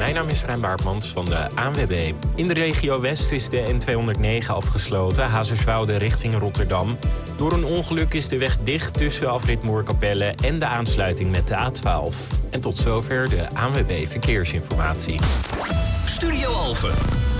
Mijn naam is Rijn Baartmans van de ANWB. In de regio West is de N209 afgesloten, Hazerswoude richting Rotterdam. Door een ongeluk is de weg dicht tussen afrit Moerkapelle en de aansluiting met de A12. En tot zover de ANWB Verkeersinformatie. Studio Alphen.